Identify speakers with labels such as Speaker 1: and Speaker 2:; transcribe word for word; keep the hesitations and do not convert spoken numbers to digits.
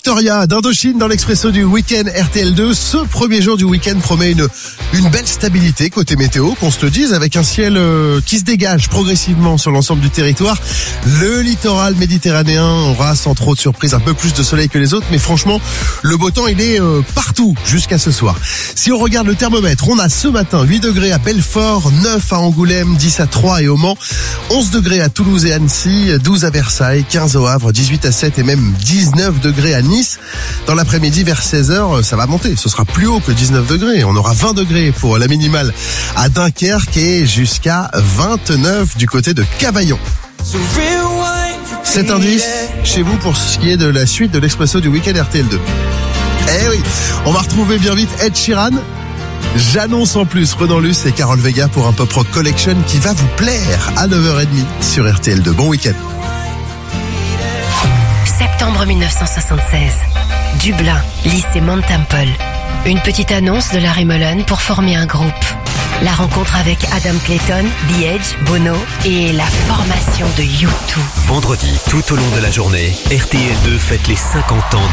Speaker 1: Victoria d'Indochine dans l'Expresso du week-end R T L deux. Ce premier jour du week-end promet une, une belle stabilité côté météo, qu'on se le dise, avec un ciel euh, qui se dégage progressivement sur l'ensemble du territoire. Le littoral méditerranéen aura sans trop de surprise un peu plus de soleil que les autres, mais franchement, le beau temps il est euh, partout jusqu'à ce soir. Si on regarde le thermomètre, on a ce matin huit degrés à Belfort, neuf à Angoulême, dix à Troyes et au Mans, onze degrés à Toulouse et Annecy, douze à Versailles, quinze au Havre, dix-huit à Sète et même dix-neuf degrés à Nice. Dans l'après-midi vers seize heures, ça va monter. Ce sera plus haut que dix-neuf degrés. On aura vingt degrés pour la minimale à Dunkerque et jusqu'à vingt-neuf du côté de Cavaillon. Cet indice chez vous pour ce qui est de la suite de l'Expresso du week-end R T L deux. Eh oui, on va retrouver bien vite Ed Sheeran. J'annonce en plus Renan Luce et Carole Vega pour un Pop Rock Collection qui va vous plaire à neuf heures trente sur R T L deux. Bon week-end.
Speaker 2: Septembre mille neuf cent soixante-seize. Dublin, lycée Mount Temple. Une petite annonce de Larry Mullen pour former un groupe. La rencontre avec Adam Clayton, The Edge, Bono et la formation de U deux.
Speaker 3: Vendredi, tout au long de la journée, R T L deux fête les cinquante ans